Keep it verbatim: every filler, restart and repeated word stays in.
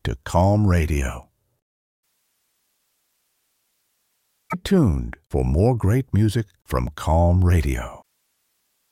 to Calm Radio. Stay tuned for more great music from Calm Radio.